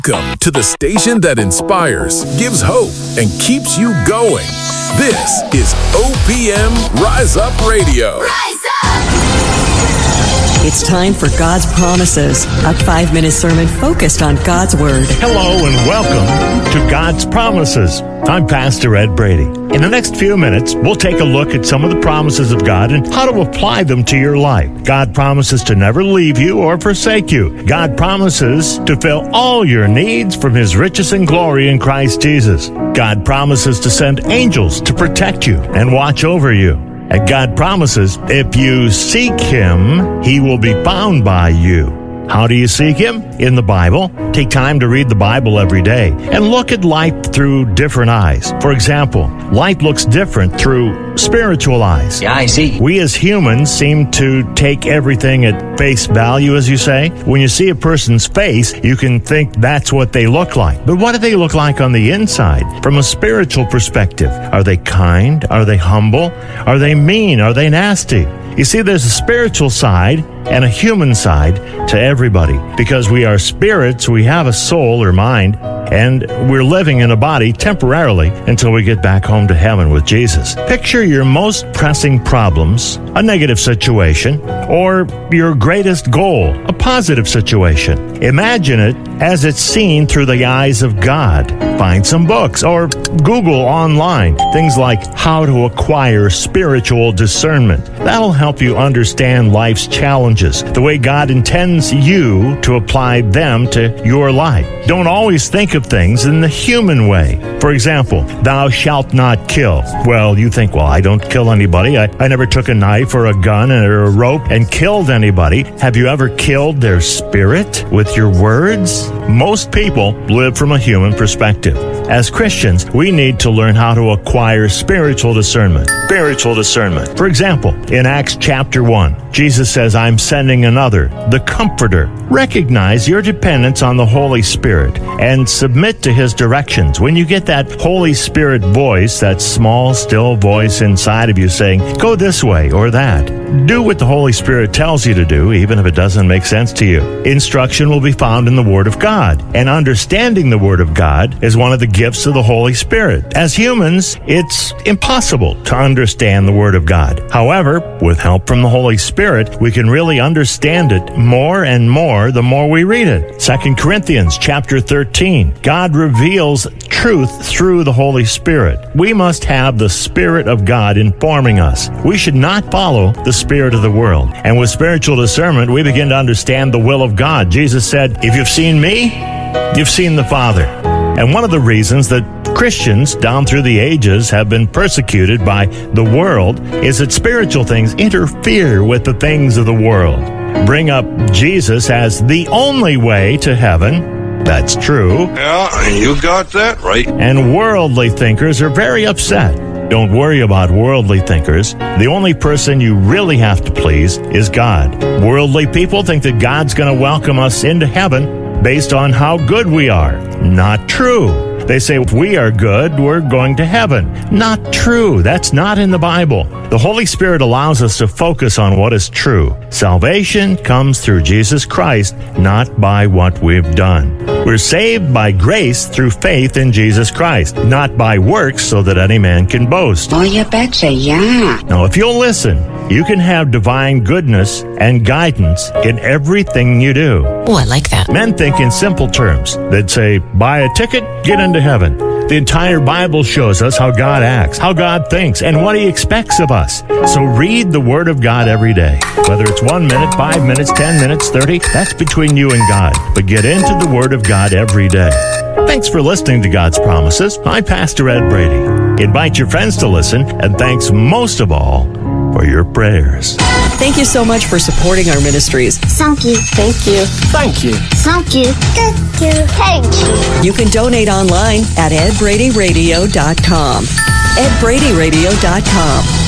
Welcome to the station that inspires, gives hope, and keeps you going. This is OPM Rise Up Radio. Rise up! It's time for God's Promises, a 5-minute sermon focused on God's Word. Hello and welcome to God's Promises. I'm Pastor Ed Brady. In the next few minutes, we'll take a look at some of the promises of God and how to apply them to your life. God promises to never leave you or forsake you. God promises to fill all your needs from His riches and glory in Christ Jesus. God promises to send angels to protect you and watch over you. And God promises, if you seek Him, He will be found by you. How do you seek Him? In the Bible. Take time to read the Bible every day and look at life through different eyes. For example, life looks different through spiritual eyes. Yeah, I see. We as humans seem to take everything at face value, as you say. When you see a person's face, you can think that's what they look like. But what do they look like on the inside? From a spiritual perspective, are they kind? Are they humble? Are they mean? Are they nasty? You see, there's a spiritual side and a human side to everybody. Because we are spirits, we have a soul or mind, and we're living in a body temporarily until we get back home to heaven with Jesus. Picture your most pressing problems, a negative situation, or your greatest goal, a positive situation. Imagine it as it's seen through the eyes of God. Find some books or Google online things like how to acquire spiritual discernment. That'll help you understand life's challenges, the way God intends you to apply them to your life. Don't always think of things in the human way. For example, thou shalt not kill. Well, you think, I don't kill anybody. I never took a knife or a gun or a rope and killed anybody. Have you ever killed their spirit with your words? Most people live from a human perspective. As Christians, we need to learn how to acquire spiritual discernment. Spiritual discernment. For example, in Acts chapter 1, Jesus says, I'm sending another, the Comforter. Recognize your dependence on the Holy Spirit and submit to His directions. When you get that Holy Spirit voice, that small, still voice inside of you saying, go this way or that, do what the Holy Spirit tells you to do, even if it doesn't make sense to you. Instruction will be found in the Word of God, and understanding the Word of God is one of the gifts of the Holy Spirit. As humans, it's impossible to understand the Word of God. However, with help from the Holy Spirit, we can really understand it more and more the more we read it. 2 Corinthians chapter 13, God reveals truth through the Holy Spirit. We must have the Spirit of God informing us. We should not follow the spirit of the world. And with spiritual discernment, we begin to understand the will of God. Jesus said, if you've seen me, you've seen the Father. And one of the reasons that Christians down through the ages have been persecuted by the world is that spiritual things interfere with the things of the world. Bring up Jesus as the only way to heaven. That's true. Yeah, you got that right. And worldly thinkers are very upset. Don't worry about worldly thinkers. The only person you really have to please is God. Worldly people think that God's going to welcome us into heaven based on how good we are. Not true. They say if we are good, we're going to heaven. Not true. That's not in the Bible. The Holy Spirit allows us to focus on what is true. Salvation comes through Jesus Christ, not by what we've done. We're saved by grace through faith in Jesus Christ, not by works so that any man can boast. Oh, you betcha, yeah. Now, if you'll listen, you can have divine goodness and guidance in everything you do. Oh, I like that. Men think in simple terms. They'd say, buy a ticket, get into heaven. The entire Bible shows us how God acts, how God thinks, and what He expects of us. So read the Word of God every day. Whether it's 1 minute, 5 minutes, 10 minutes, 30, that's between you and God. But get into the Word of God every day. Thanks for listening to God's Promises. I'm Pastor Ed Brady. Invite your friends to listen, and thanks most of all for your prayers. Thank you so much for supporting our ministries. Thank you. Thank you. Thank you. Thank you. Thank you. Thank you. You can donate online at edbradyradio.com. edbradyradio.com.